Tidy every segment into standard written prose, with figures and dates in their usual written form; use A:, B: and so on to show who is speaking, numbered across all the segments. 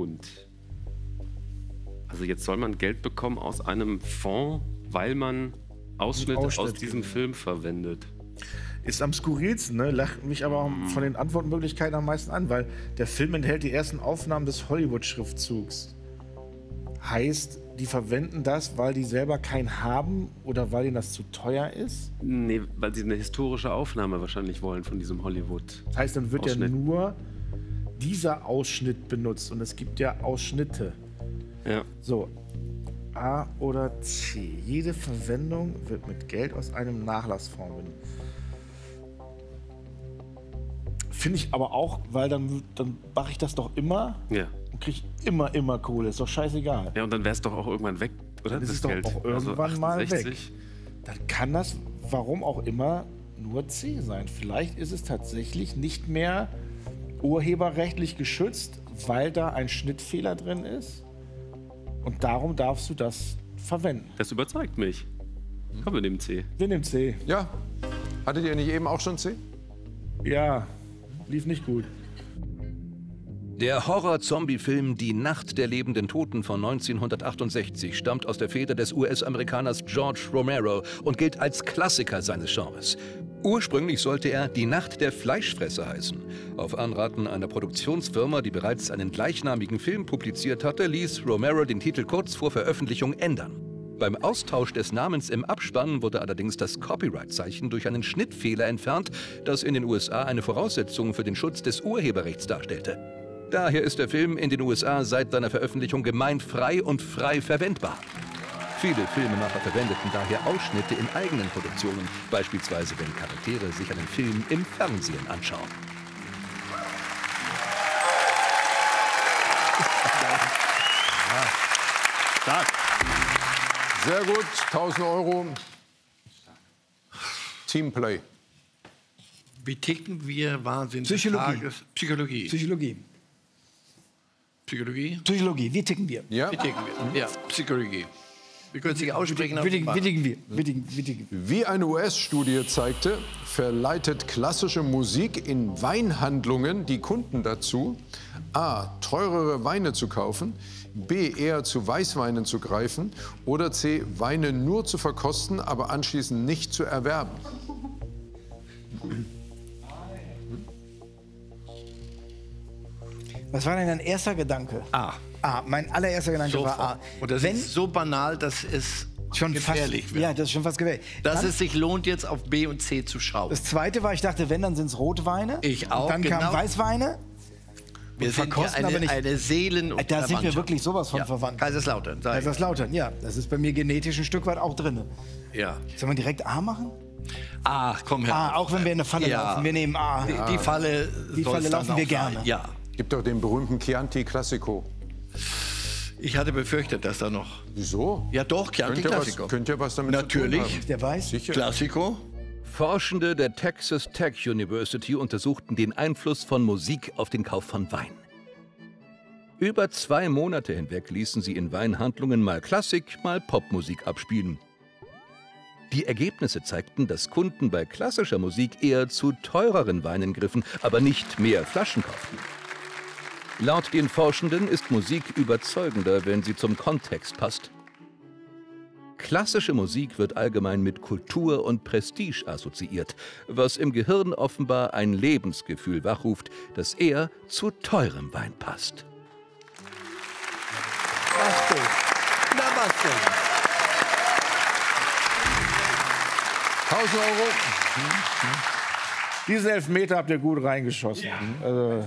A: Und also jetzt soll man Geld bekommen aus einem Fonds, weil man Ausschnitte aus diesem Film verwendet.
B: Ist am skurrilsten, ne? Lacht mich aber auch von den Antwortmöglichkeiten am meisten an, weil der Film enthält die ersten Aufnahmen des Hollywood-Schriftzugs. Heißt, die verwenden das, weil die selber keinen haben oder weil ihnen das zu teuer ist?
A: Nee, weil sie eine historische Aufnahme wahrscheinlich wollen von diesem Hollywood.
B: Das heißt, dann wird ja nur dieser Ausschnitt benutzt und es gibt ja Ausschnitte.
A: Ja.
B: So, A oder C. Jede Verwendung wird mit Geld aus einem Nachlassfonds benutzt. Finde ich aber auch, weil dann mache ich das doch immer und kriege immer Kohle. Ist doch scheißegal.
A: Ja, und dann wäre es doch auch irgendwann weg, oder?
B: Dann ist es doch auch irgendwann mal weg. Dann kann das, warum auch immer, nur C sein. Vielleicht ist es tatsächlich nicht mehr urheberrechtlich geschützt, weil da ein Schnittfehler drin ist. Und darum darfst du das verwenden.
A: Das überzeugt mich. Komm, wir nehmen C.
B: Wir nehmen C.
C: Ja. Hattet ihr nicht eben auch schon C?
B: Ja, lief nicht gut.
D: Der Horror-Zombie-Film Die Nacht der lebenden Toten von 1968 stammt aus der Feder des US-Amerikaners George Romero und gilt als Klassiker seines Genres. Ursprünglich sollte er Die Nacht der Fleischfresser heißen. Auf Anraten einer Produktionsfirma, die bereits einen gleichnamigen Film publiziert hatte, ließ Romero den Titel kurz vor Veröffentlichung ändern. Beim Austausch des Namens im Abspann wurde allerdings das Copyright-Zeichen durch einen Schnittfehler entfernt, das in den USA eine Voraussetzung für den Schutz des Urheberrechts darstellte. Daher ist der Film in den USA seit seiner Veröffentlichung gemeinfrei und frei verwendbar. Viele Filmemacher verwendeten daher Ausschnitte in eigenen Produktionen, beispielsweise wenn Charaktere sich einen Film im Fernsehen anschauen.
A: Stark.
C: Sehr gut, 1000 Euro. Teamplay.
E: Wie ticken wir wahnsinnig?
F: Psychologie.
E: Psychologie.
F: Psychologie, wie ticken wir?
C: Ja.
E: Wie ticken wir? Ja, Psychologie. Wir können es nicht aussprechen.
C: Wie eine US-Studie zeigte, verleitet klassische Musik in Weinhandlungen die Kunden dazu, A. teurere Weine zu kaufen, B. eher zu Weißweinen zu greifen oder C. Weine nur zu verkosten, aber anschließend nicht zu erwerben.
F: Was war denn dein erster Gedanke?
E: A.
F: A. Mein allererster Gedanke war A.
E: Und das ist so banal, dass es
F: schon
E: gefährlich
F: fast,
E: wird.
F: Ja, das ist schon fast gefährlich.
E: Dass es sich lohnt, jetzt auf B und C zu schauen.
F: Das zweite war, ich dachte, wenn, dann sind es Rotweine.
E: Ich auch,
F: Dann kamen Weißweine.
E: Wir sind hier eine Seelen- und
F: Da sind wir wirklich sowas von verwandt.
E: Kaiserslautern.
F: Kaiserslautern, ja. Das ist bei mir genetisch ein Stück weit auch drin.
E: Ja.
F: Sollen wir direkt A machen?
E: A, komm her.
F: A, auch wenn wir in eine Falle laufen. Wir nehmen A.
E: Die Falle
F: laufen wir gerne.
E: Ja.
C: Gibt doch den berühmten Chianti Classico.
E: Ich hatte befürchtet, dass da noch...
C: Wieso?
E: Ja doch, Chianti Classico.
C: Könnt ihr was damit
E: Natürlich.
C: zu tun haben?
F: Der weiß.
C: Sicher.
E: Classico.
D: Forschende der Texas Tech University untersuchten den Einfluss von Musik auf den Kauf von Wein. Über 2 Monate hinweg ließen sie in Weinhandlungen mal Klassik, mal Popmusik abspielen. Die Ergebnisse zeigten, dass Kunden bei klassischer Musik eher zu teureren Weinen griffen, aber nicht mehr Flaschen kauften. Laut den Forschenden ist Musik überzeugender, wenn sie zum Kontext passt. Klassische Musik wird allgemein mit Kultur und Prestige assoziiert, was im Gehirn offenbar ein Lebensgefühl wachruft, das eher zu teurem Wein passt.
E: Na was denn?
C: 1000 Euro.
B: Diesen Elfmeter habt ihr gut reingeschossen. Also,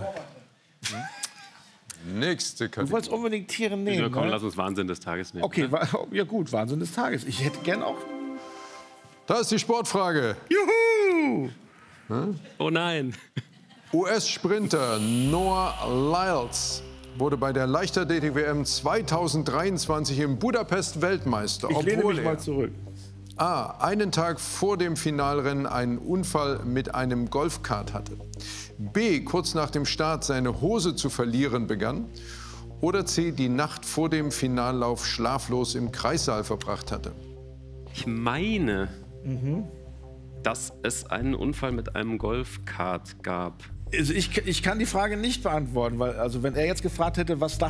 C: Nächste Kategorie.
B: du wolltest unbedingt Tiere nehmen.
A: Ja, komm,
B: ne?
A: lass uns Wahnsinn des Tages nehmen.
B: Okay,
A: Ne?
B: ja gut, Wahnsinn des Tages. Ich hätte gern auch...
C: Da ist die Sportfrage.
B: Juhu!
A: Oh nein.
C: US-Sprinter Noah Lyles wurde bei der Leichtathletik-WM 2023 in Budapest Weltmeister,
B: Ich lehne
C: obwohl
B: mich mal zurück.
C: A. einen Tag vor dem Finalrennen einen Unfall mit einem Golfkart hatte, B. kurz nach dem Start seine Hose zu verlieren begann oder C. die Nacht vor dem Finallauf schlaflos im Kreissaal verbracht hatte.
A: Ich meine, dass es einen Unfall mit einem Golfkart gab.
B: Also ich kann die Frage nicht beantworten, weil also wenn er jetzt gefragt hätte, was dachte